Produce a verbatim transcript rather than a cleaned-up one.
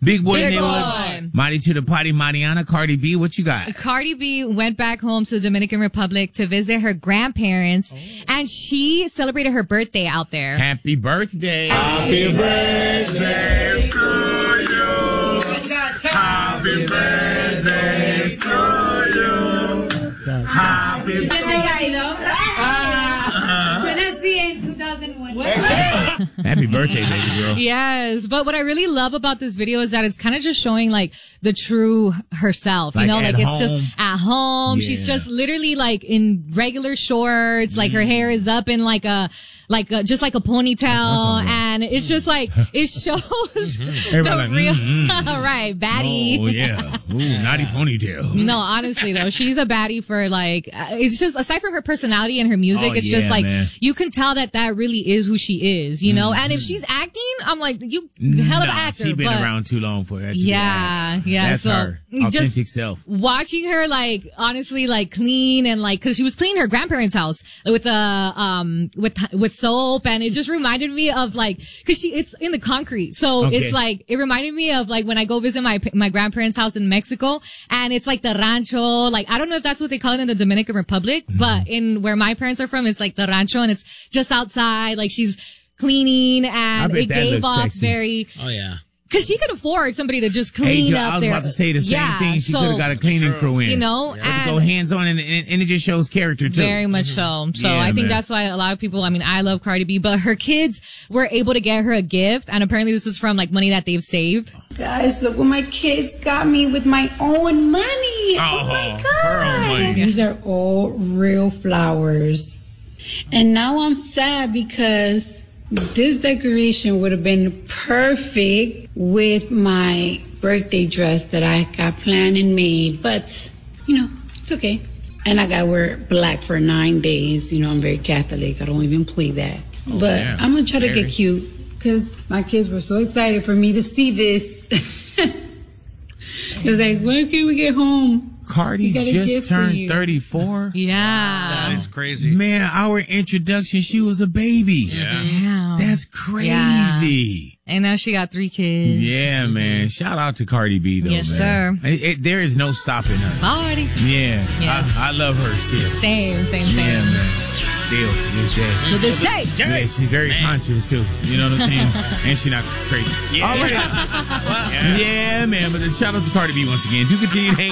Big boy Big neighborhood. boy. Mighty to the party, Mariana. Cardi B, what you got? Cardi B went back home to the Dominican Republic to visit her grandparents, oh. and she celebrated her birthday out there. Happy birthday. Happy birthday to you. Happy birthday to you. Happy birthday. Happy birthday, baby girl. Yes, but what I really love about this video is that it's kind of just showing like the true herself, like you know, like home. It's just at home. Yeah. She's just literally like in regular shorts, like mm. her hair is up in like a, like a, just like a ponytail, and it's just like, it shows mm-hmm. the like, real, mm-hmm. right, baddie. Oh yeah, ooh, naughty ponytail. No, honestly though, she's a baddie for like, it's just, aside from her personality and her music, oh, it's yeah, just like, man. you can tell that that really is who she is, you know, mm-hmm. and if she's acting, I'm like, you hell of an nah, actor. She's been but, around too long for that. Yeah, yeah. That's so her authentic just self. Watching her, like, honestly, like, clean and like, cause she was cleaning her grandparents' house with the, um, with, with soap, and it just reminded me of like, cause she, it's in the concrete. So okay. it's like, it reminded me of like when I go visit my, my grandparents' house in Mexico, and it's like the rancho, like, I don't know if that's what they call it in the Dominican Republic, mm-hmm. but in where my parents are from, it's like the rancho, and it's just outside, like she's cleaning, and it gave off sexy. very, oh yeah. Cause she could afford somebody to just clean hey, yo, up I was there. about to say the same yeah, thing. She so, could have got a cleaning crew in. You know, yeah. and go hands on, and, and, and it just shows character too. Very much so. So yeah, I think man. that's why a lot of people, I mean, I love Cardi B, but her kids were able to get her a gift, and apparently this is from like money that they've saved. Guys, look what my kids got me with my own money. Oh, oh my God. Her own money. These are all real flowers. And now I'm sad because this decoration would have been perfect with my birthday dress that I got planned and made. But, you know, it's okay. And I got to wear black for nine days. You know, I'm very Catholic. I don't even play that. Oh, but yeah. I'm going to try to Mary. get cute because my kids were so excited for me to see this. It was like, when can we get home? Cardi just turned thirty-four. Yeah. That is crazy. Man, our introduction, she was a baby. Yeah. Damn. That's crazy. Yeah. And now she got three kids. Yeah, man. Shout out to Cardi B, though, yes, man. sir. It, it, there is no stopping her. Cardi. Yeah. Yes. I, I love her still. Same, same, same. Yeah, man. Still, to this day. To this day. Yeah, she's very man. conscious, too. You know what I'm saying? And she's not crazy. Yeah. All right. yeah. yeah, man. But then shout out to Cardi B once again. Do continue to hang